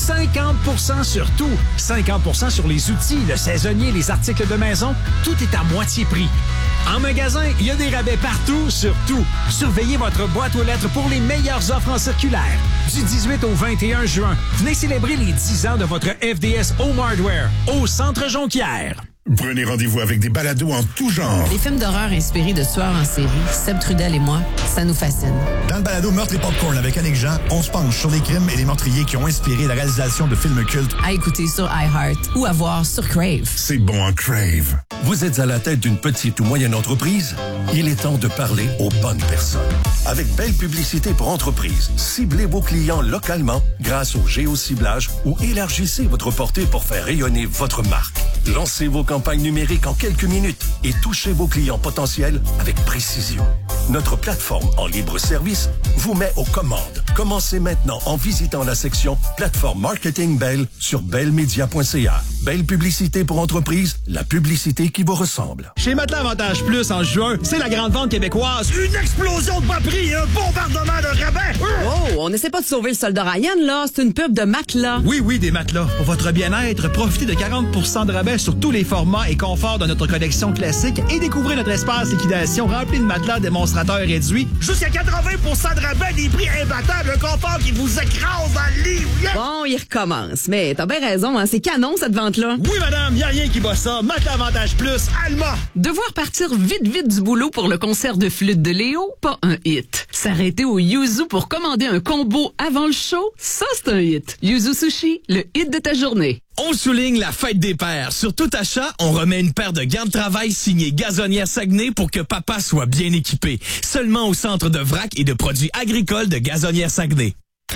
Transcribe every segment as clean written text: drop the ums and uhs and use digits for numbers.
50% sur tout. 50% sur les outils, le saisonnier, les articles de maison. Tout est à moitié prix. En magasin, il y a des rabais partout sur tout. Surveillez votre boîte aux lettres pour les meilleures offres en circulaire. Du 18 au 21 juin, venez célébrer les 10 ans de votre FDS Home Hardware au Centre Jonquière. Prenez rendez-vous avec des balados en tout genre. Les films d'horreur inspirés de tueurs en série, Seb Trudel et moi, ça nous fascine. Dans le balado Meurtre et Popcorn avec Annick Jean, on se penche sur les crimes et les meurtriers qui ont inspiré la réalisation de films cultes. À écouter sur iHeart ou à voir sur Crave. C'est bon en Crave. Vous êtes à la tête d'une petite ou moyenne entreprise? Il est temps de parler aux bonnes personnes. Avec Belle Publicité pour entreprise, ciblez vos clients localement grâce au géociblage ou élargissez votre portée pour faire rayonner votre marque. Lancez vos campagnes numériques en quelques minutes et touchez vos clients potentiels avec précision. Notre plateforme en libre service vous met aux commandes. Commencez maintenant en visitant la section Plateforme Marketing Belle sur bellemedia.ca. Belle Publicité pour entreprise, la publicité qui vous ressemble. Chez Matelas Avantage Plus, en juin, c'est la grande vente québécoise. Une explosion de bas prix et un bombardement de rabais. Oh, on n'essaie pas de sauver le soldat Ryan, là. C'est une pub de matelas. Oui, des matelas. Pour votre bien-être, profitez de 40% de rabais sur tous les formats et conforts de notre collection classique et découvrez notre espace liquidation rempli de matelas démonstrateurs réduits. Jusqu'à 80% de rabais, des prix imbattables, un confort qui vous écrase dans le lit. Yeah! Bon, il recommence. Mais t'as bien raison, hein. C'est canon, cette vente-là. Oui, madame, y a rien qui bat ça. Matelas Avantage Plus, Alma. Devoir partir vite du boulot pour le concert de flûte de Léo? Pas un hit. S'arrêter au Yuzu pour commander un combo avant le show? Ça, c'est un hit. Yuzu Sushi, le hit de ta journée. On souligne la fête des pères. Sur tout achat, on remet une paire de gants de travail signés Gazonnière Saguenay pour que papa soit bien équipé. Seulement au centre de vrac et de produits agricoles de Gazonnière Saguenay.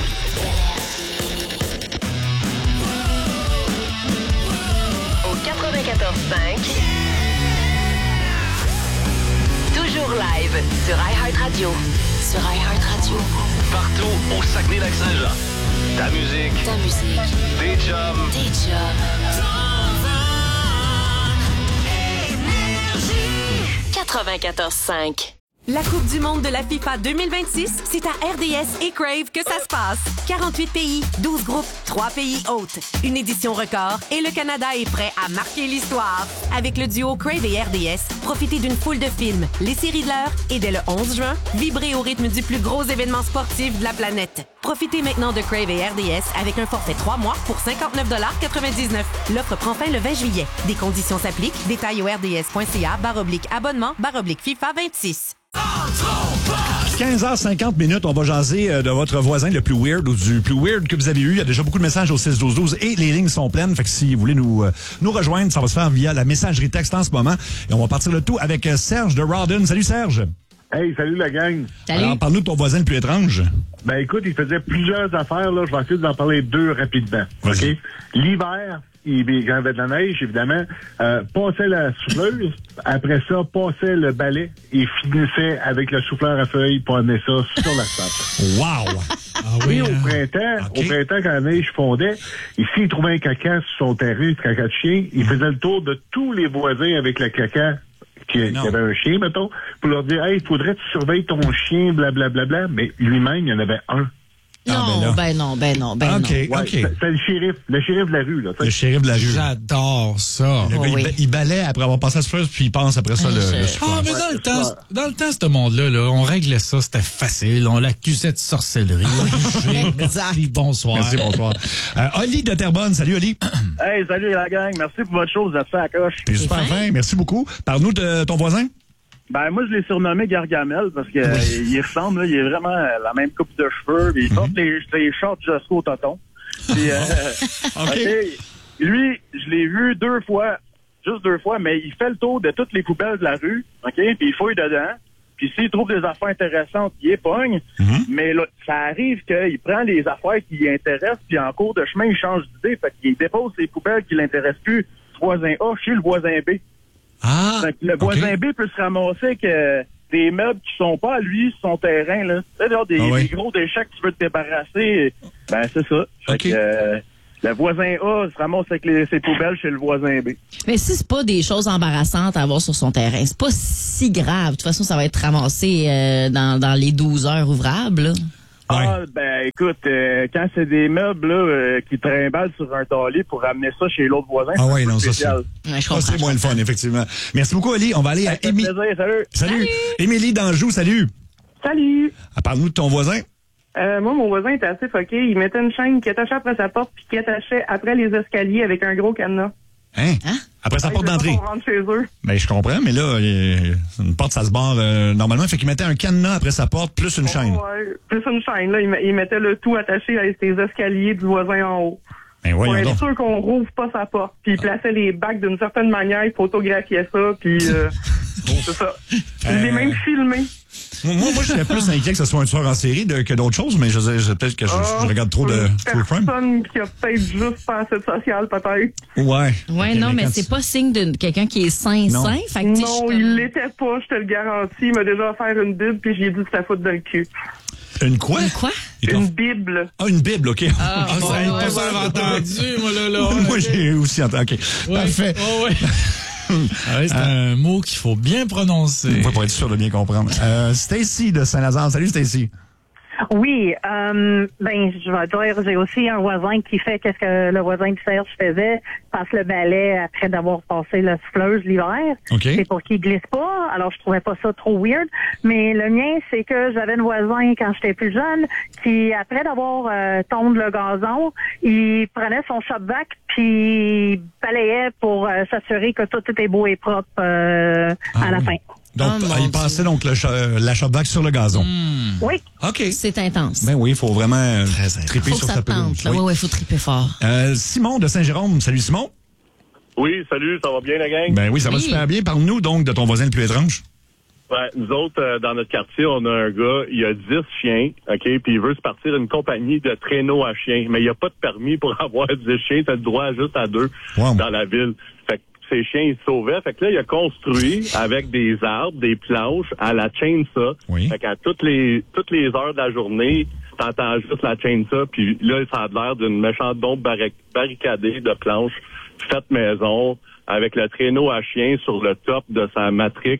Au 94.5. Toujours live sur iHeartRadio. Sur iHeartRadio. Partout au Saguenay-Lac-Saint-Jean. Ta musique. Des chums. 94.5. La Coupe du monde de la FIFA 2026, c'est à RDS et Crave que ça se passe. 48 pays, 12 groupes, 3 pays hôtes. Une édition record et le Canada est prêt à marquer l'histoire. Avec le duo Crave et RDS, profitez d'une foule de films, les séries de l'heure et dès le 11 juin, vibrez au rythme du plus gros événement sportif de la planète. Profitez maintenant de Crave et RDS avec un forfait 3 mois pour 59,99 $. L'offre prend fin le 20 juillet. Des conditions s'appliquent. Détails au rds.ca/abonnement/FIFA 26. 15h50, on va jaser de votre voisin le plus weird ou du plus weird que vous avez eu. Il y a déjà beaucoup de messages au 6-12-12 et les lignes sont pleines. Fait que si vous voulez nous rejoindre, ça va se faire via la messagerie texte en ce moment. Et on va partir le tout avec Serge de Rawdon. Salut Serge. Hey, salut la gang. Salut. Alors, parle-nous de ton voisin le plus étrange. Ben écoute, il faisait plusieurs affaires, là. Je vais essayer d'en parler deux rapidement. Vas-y. OK? L'hiver, quand il y avait de la neige, évidemment, passait la souffleuse. Après ça, passait le balai et finissait avec le souffleur à feuilles pour amener ça sur l'asphalte. Wow! Ah oui, au printemps, quand la neige fondait, ici, il trouvait un caca sur son terrain, un caca de chien. Il faisait le tour de tous les voisins avec le caca qui avait un chien, mettons, pour leur dire, hey, il faudrait que tu surveilles ton chien, blablabla. Mais lui-même, il y en avait un. Non, ben non. C'est le shérif de la rue, là. Le shérif de la rue. J'adore ça. Le gars, il balaie après avoir passé la souffleuse, puis il pense après ça le souffleur. Mais dans le temps, ce monde-là, on réglait ça, c'était facile. On l'accusait de sorcellerie. Exact. Bonsoir. Merci, bonsoir. Oli de Terrebonne. Salut, Oli. Hey, salut la gang. Merci pour votre chose. Vous êtes fait à coche. T'es super fin. Merci beaucoup. Parle-nous de ton voisin. Ben, moi, je l'ai surnommé Gargamel parce que il ressemble, là, il est vraiment la même coupe de cheveux. Il porte les shorts jusqu'au tonton. Puis, lui, je l'ai vu juste deux fois, mais il fait le tour de toutes les poubelles de la rue, OK? Puis il fouille dedans. Puis s'il trouve des affaires intéressantes, il épogne. Mais là, ça arrive qu'il prend les affaires qui l'intéressent, puis en cours de chemin, il change d'idée. Fait qu'il dépose les poubelles qui l'intéressent plus, voisin A chez le voisin B. Fait que le voisin B peut se ramasser que des meubles qui sont pas à lui, son terrain, là. Tu sais, des gros déchets que tu veux te débarrasser. Ben, c'est ça. Fait que, le voisin A se ramasse avec ses poubelles chez le voisin B. Mais si c'est pas des choses embarrassantes à avoir sur son terrain, c'est pas si grave. De toute façon, ça va être ramassé dans les 12 heures ouvrables, là. Ah, ben écoute, quand c'est des meubles là, qui trimballent sur un talis pour ramener ça chez l'autre voisin, ah oui, non, ça c'est moins le fun, effectivement. Merci beaucoup, Ali. On va aller à Émilie. Salut. Émilie d'Anjou, salut. Salut. Parle-nous de ton voisin. Moi, mon voisin était assez fucké. Il mettait une chaîne qui attachait après sa porte puis qui attachait après les escaliers avec un gros cadenas. Hein? Après sa porte d'entrée? On rentre chez eux. Ben, je comprends, mais là, une porte, ça se barre normalement. Fait qu'il mettait un cadenas après sa porte, plus une chaîne. Ouais, plus une chaîne. Là, il mettait le tout attaché à ses escaliers du voisin en haut. Ben, voyons donc. Pour être sûr qu'on rouvre pas sa porte. Puis il plaçait les bacs d'une certaine manière, il photographiait ça, puis c'est ça. Je l'ai même filmé. Moi, je serais plus inquiet que ce soit un tueur en série que d'autres choses, mais peut-être que je regarde trop de true crime. Personne qui a peut-être juste pensé de social, peut-être. Ouais. Ouais, non, mais c'est pas signe de quelqu'un qui est sain. Fait que non, il l'était pas, je te le garantis. Il m'a déjà offert une Bible, puis j'ai dit que c'était foutre dans le cul. Une quoi? Une Bible. Ah, une Bible, OK. Ça, pas ça j'avais entendu, moi, là. Moi, j'ai aussi entendu. OK. Ouais. Parfait. Oh, ouais. C'est un mot qu'il faut bien prononcer. Pour être sûr de bien comprendre. Stacy de Saint-Lazare. Salut, Stacy. Oui, je vais dire, j'ai aussi un voisin qui fait qu'est-ce que le voisin de Serge faisait, passe le balai après d'avoir passé la souffleuse l'hiver. Okay. C'est pour qu'il glisse pas. Alors je trouvais pas ça trop weird. Mais le mien, c'est que j'avais un voisin quand j'étais plus jeune qui, après d'avoir tondu le gazon, il prenait son shop-vac puis il balayait pour s'assurer que tout était beau et propre à la fin. Donc, il passait donc la shop-vac sur le gazon. Oui. OK. C'est intense. Ben oui, il faut vraiment triper sur sa pelouse. Oui, il faut triper fort. Simon de Saint-Jérôme. Salut, Simon. Oui, salut, ça va bien, la gang? Ben oui, ça va super bien. Parle-nous donc de ton voisin le plus étrange. Ouais, nous autres, dans notre quartier, on a un gars, il a 10 chiens, OK, puis il veut se partir une compagnie de traîneaux à chiens, mais il n'y a pas de permis pour avoir 10 chiens, t'as le droit juste à 2 dans la ville. Fait que ses chiens, ils se sauvaient. Fait que là, il a construit avec des arbres, des planches, à la chainsaw. Oui. Fait qu'à toutes les heures de la journée, t'entends juste la chainsaw, puis là, ça a l'air d'une méchante bombe barricadée de planches faites maison, avec le traîneau à chien sur le top de sa Matrix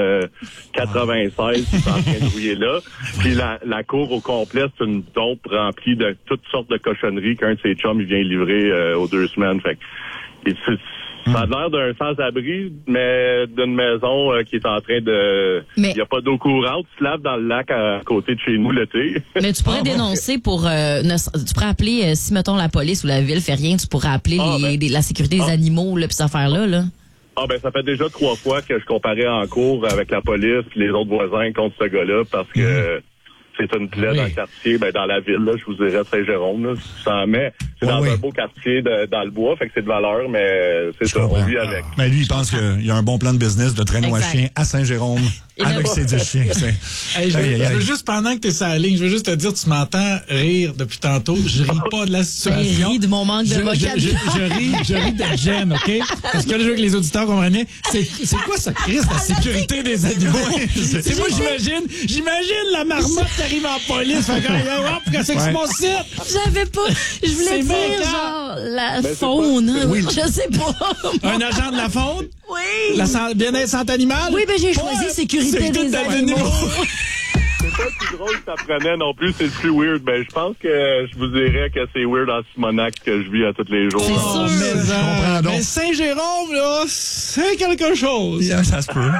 96 qui est en train de rouiller là. Puis la cour au complet, c'est une dompe remplie de toutes sortes de cochonneries qu'un de ses chums il vient livrer aux 2 semaines. Fait que ça a l'air d'un sans-abri, mais d'une maison qui est en train de... Il n'y a pas d'eau courante. Tu te laves dans le lac à côté de chez nous l'été. Mais tu pourrais dénoncer pour... tu pourrais appeler, si, mettons, la police ou la ville fait rien, tu pourrais appeler la sécurité des animaux, là, puis cette affaire-là, là. Ah ben ça fait déjà 3 fois que je comparais en cours avec la police et les autres voisins contre ce gars-là parce que c'est une plaie dans le quartier, dans la ville, là, je vous dirais Saint-Jérôme. Là, mais c'est dans un beau quartier dans le bois, fait que c'est de valeur, mais c'est ça, on vit avec. Mais lui, il pense qu'il y a un bon plan de business de traîneau à chien à Saint-Jérôme avec ses 10 chiens. Je veux juste, pendant que tu es sur la ligne, je veux juste te dire, tu m'entends rire depuis tantôt. Je ris pas de la situation. Je ris de mon manque de vocabulaire. Je ris de Jen, OK? Parce que là, je veux que les auditeurs comprennent. C'est quoi ça, Chris, la sécurité des animaux? C'est moi, j'imagine la marmotte qui arrive en police. Fait que c'est mon site. J'avais pas. Je voulais dire, genre, la faune. Oui. Je sais pas. Un agent de la faune? Oui. La bien-être santé animale? Oui, j'ai choisi sécurité des animaux. C'est pas le plus drôle que ça prenait non plus, c'est le plus weird. Ben, je pense que je vous dirais que c'est weird en Simonac que je vis à tous les jours. C'est sûr. Mais Saint-Jérôme, là, c'est quelque chose. Yeah, ça se peut.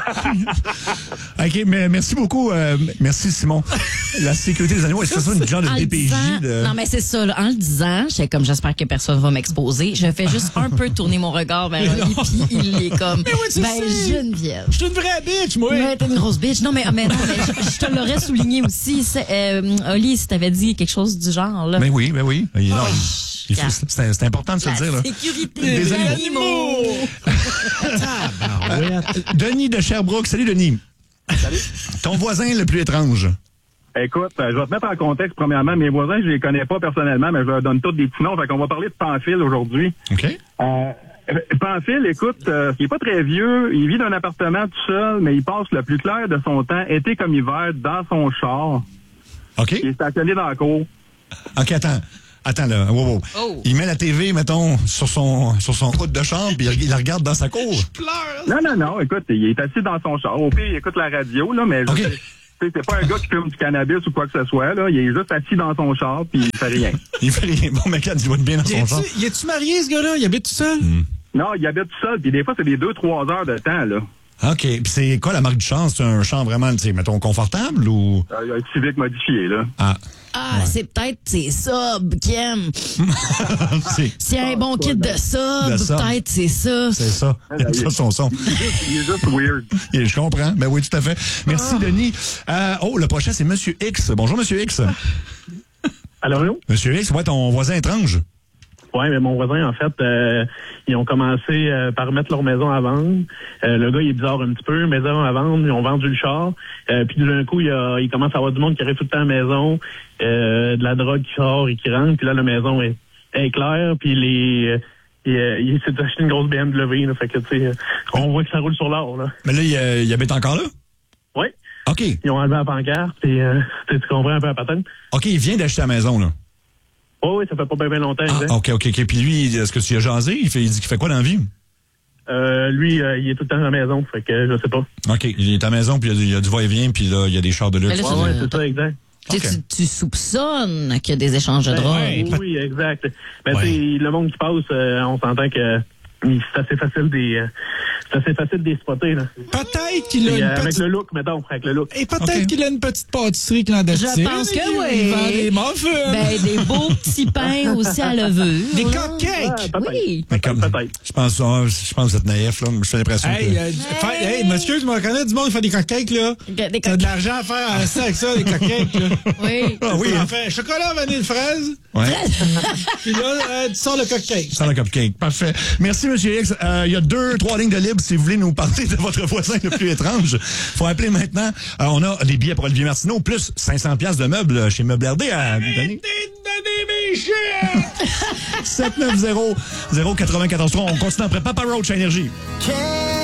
OK, mais merci beaucoup. Merci, Simon. La sécurité des animaux, est-ce que c'est une genre de DPJ? Non, mais c'est ça. Là, en le disant, j'espère que personne va m'exposer. Je fais juste un peu tourner mon regard vers Oli, puis il est comme, Geneviève. Je suis une vraie bitch, moi. Ouais, t'es une grosse bitch. Non, mais je te l'aurais souligné aussi. Oli, si t'avais dit quelque chose du genre, là. Ben oui. C'est important de se le dire, là. Sécurité des animaux. Denis de Sherbrooke. Salut, Denis. Salut. Ton voisin le plus étrange. Écoute, je vais te mettre en contexte, premièrement. Mes voisins, je les connais pas personnellement, mais je leur donne tous des petits noms. Fait qu'on va parler de Pamphile aujourd'hui. OK. Pamphile, écoute, il est pas très vieux. Il vit dans un appartement tout seul, mais il passe le plus clair de son temps, été comme hiver, dans son char. OK. Il est stationné dans la cour. OK, attends là. Wow. Oh. Il met la TV, mettons, sur son route de chambre, puis il la regarde dans sa cour. Je pleure. Non. Écoute, il est assis dans son char. Au pire, il écoute la radio, là, mais C'est pas un gars qui fume du cannabis ou quoi que ce soit, là. Il est juste assis dans son char, puis il fait rien. Il fait rien. Bon, mais quand il va être bien dans son char. Y est-tu marié, ce gars-là? Il habite tout seul? Non, il habite tout seul, puis des fois, c'est des 2-3 heures de temps, là. OK. Puis c'est quoi la marque du char? C'est un char vraiment, tu sais, mettons, confortable ou? Il y a un Civic modifié, là. C'est peut-être ses subs qui aiment. S'il y a un bon kit de subs, peut-être c'est ça. C'est ça. Ça, son son. Il est juste weird. Je comprends. Ben oui, tout à fait. Merci, Denis. Le prochain, c'est Monsieur X. Bonjour, Monsieur X. Allô? Monsieur X, ouais, ton voisin étrange. Oui, mais mon voisin, en fait, ils ont commencé par mettre leur maison à vendre. Le gars, il est bizarre un petit peu. Maison à vendre, ils ont vendu le char. Puis d'un coup, il commence à avoir du monde qui arrive tout le temps à la maison, de la drogue qui sort et qui rentre. Puis là, la maison est claire. Puis il s'est acheté une grosse BMW. Là, fait que, tu sais, on voit que ça roule sur l'or. Là. Mais là, il habite encore là? Oui. OK. Ils ont enlevé la pancarte. Puis tu comprends un peu la patente? OK, il vient d'acheter la maison, là. Oh, oui, ça fait pas bien longtemps. OK. Puis lui, est-ce que tu y as jasé? Il dit qu'il fait quoi dans la vie? Lui, il est tout le temps à la maison, fait que je sais pas. OK, il est à la maison, puis il y a du va-et-vient, puis là, il y a des chars de luxe. Oui, c'est ça, exact. Tu soupçonnes qu'il y a des échanges de drogue. Oui, exact. Mais tu sais, le monde qui passe, on s'entend que c'est assez facile des spotter, là. Peut-être qu'il a avec le look, mettons, avec le look. Et peut-être qu'il a une petite pâtisserie clandestine. Je pense que oui. Il vend des muffins. Des beaux petits pains aussi à levure. Des cupcakes. Oui. Mais comme, je pense que vous êtes naïf, là. Je fais l'impression Hey, monsieur, tu me connais du monde qui fait des cupcakes, là. T'as de l'argent à faire avec ça, des cupcakes, là. Oui. Oui. On fait chocolat, vanille, fraise. Ouais. Puis là, tu sors le cupcake. Tu sors le cupcake. Parfait. Merci, Monsieur X. Il y a 2-3 lignes de libre si vous voulez nous parler de votre voisin le plus étrange. Faut appeler maintenant. On a des billets pour Olivier Martineau, plus 500$ de meubles chez Meubles RD à donner. 790-094-3. On continue après Papa Roach à Énergie.